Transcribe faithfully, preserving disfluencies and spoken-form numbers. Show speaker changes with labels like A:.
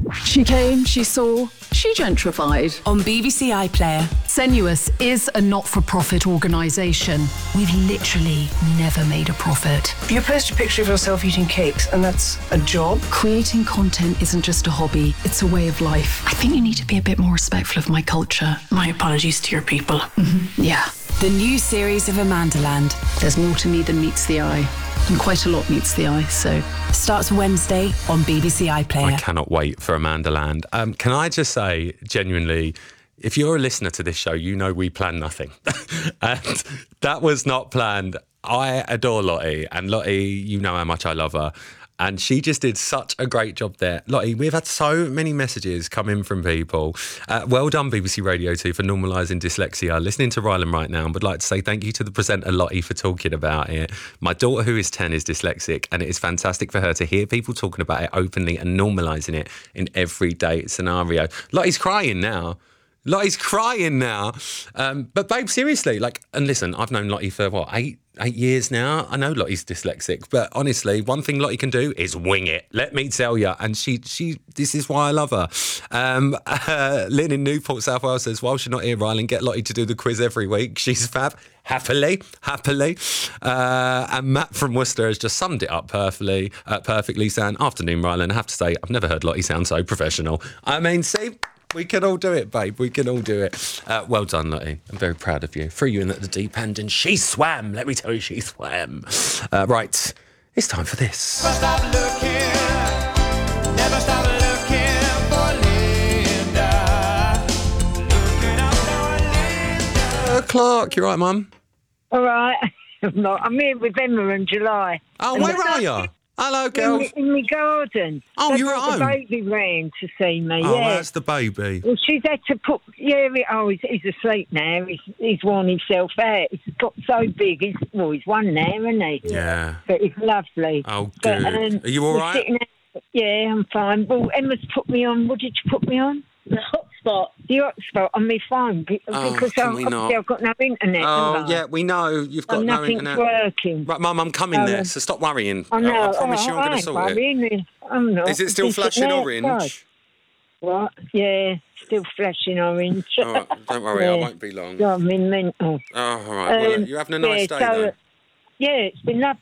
A: She came, she saw, she gentrified.
B: On B B C iPlayer.
A: Sensuous is a not-for-profit organisation. We've literally never made a profit.
C: You post a picture of yourself eating cakes, and that's a job?
A: Creating content isn't just a hobby, it's a way of life. I think you need to be a bit more respectful of my culture.
C: My apologies to your people.
A: Mm-hmm. Yeah.
B: The new series of Amandaland.
A: There's more to me than meets the eye. And quite a lot meets the eye, so...
B: Starts Wednesday on B B C iPlayer.
D: I cannot wait for Amandaland. Um, can I just say, genuinely, if you're a listener to this show, you know we plan nothing. And that was not planned. I adore Lottie, and Lottie, you know how much I love her. And she just did such a great job there. Lottie, we've had so many messages come in from people. Uh, well done, B B C Radio two, for normalising dyslexia. Listening to Rylan right now, and would like to say thank you to the presenter Lottie for talking about it. My daughter, who is ten, is dyslexic, and it is fantastic for her to hear people talking about it openly and normalising it in everyday scenario. Lottie's crying now. Lottie's crying now. Um, but babe, seriously, like, and listen, I've known Lottie for what, eight, eight years now. I know Lottie's dyslexic, but honestly, one thing Lottie can do is wing it. Let me tell you. And she, she, this is why I love her. Um, uh, Lynn in Newport, South Wales says, whilst you're not here, Rylan, get Lottie to do the quiz every week. She's fab. Happily, happily. Uh, and Matt from Worcester has just summed it up perfectly, uh, perfectly saying, afternoon, Rylan. I have to say, I've never heard Lottie sound so professional. I mean, see... We can all do it, babe. We can all do it. Uh, well done, Lottie. I'm very proud of you. Threw you in at the deep end and she swam. Let me tell you, she swam. Uh, right, it's time for this. Never stop looking. Never stop looking for Linda. Looking up for Linda. Uh, Clark, you right, Mum?
E: All right. I'm not. I'm here with Emma in July.
D: Oh, where are you? Hello, girls.
E: In, in my garden.
D: Oh,
E: They've
D: you're at home?
E: The baby ran to see me,
D: oh,
E: yeah.
D: that's the baby.
E: Well, she's had to put... Yeah, oh, he's, he's asleep now. He's, he's worn himself out. He's got so big. He's, well, he's one now, isn't he?
D: Yeah.
E: But he's lovely.
D: Oh,
E: but,
D: good.
E: um,
D: are you all right?
E: Out, yeah, I'm fine. Well, Emma's put me on... What did you put me on? The hotspot. The hotspot on my phone. Because
D: oh,
E: I, obviously I've got no internet.
D: Oh, yeah, we know. You've got
E: and
D: no
E: nothing's
D: internet.
E: working.
D: Right, Mum, I'm coming
E: um,
D: there, so stop worrying.
E: I know.
D: I promise
E: oh,
D: you I'm going to sort
E: worrying.
D: it.
E: I'm not.
D: Is it still flashing orange?
E: What? Yeah, still flashing orange.
D: All right, don't worry,
E: yeah.
D: I won't be long.
E: Yeah, I'm in mental.
D: Oh, all right. Well,
E: Um,
D: you're having a nice
E: yeah,
D: day,
E: so,
D: though.
E: Yeah, it's been lovely.